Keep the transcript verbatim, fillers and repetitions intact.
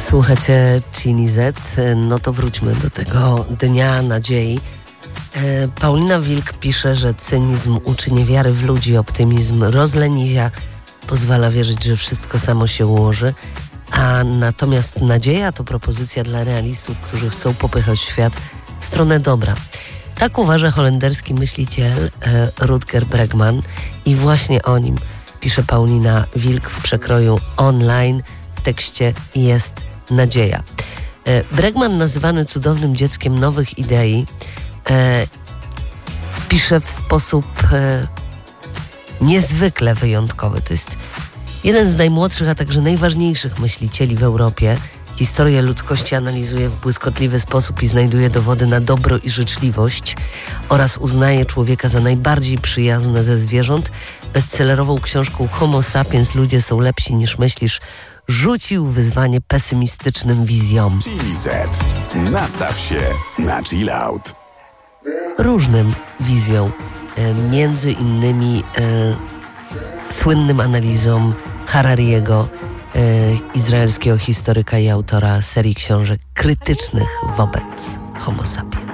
Słuchacie Chini Z, no to wróćmy do tego Dnia Nadziei. Paulina Wilk pisze, że cynizm uczy niewiary w ludzi, optymizm rozleniwia, pozwala wierzyć, że wszystko samo się ułoży, a natomiast nadzieja to propozycja dla realistów, którzy chcą popychać świat w stronę dobra. Tak uważa holenderski myśliciel e, Rutger Bregman i właśnie o nim pisze Paulina Wilk w przekroju online. W tekście jest nadzieja. E, Bregman, nazywany cudownym dzieckiem nowych idei, e, pisze w sposób e, niezwykle wyjątkowy. To jest jeden z najmłodszych, a także najważniejszych myślicieli w Europie. Historię ludzkości analizuje w błyskotliwy sposób i znajduje dowody na dobro i życzliwość oraz uznaje człowieka za najbardziej przyjazne ze zwierząt. Bestsellerową książką Homo sapiens, ludzie są lepsi niż myślisz, rzucił wyzwanie pesymistycznym wizjom. Chili Z. Nastaw się na chill out. Różnym wizjom, e, między innymi e, słynnym analizom Harariego, e, izraelskiego historyka i autora serii książek krytycznych wobec Homo sapiens.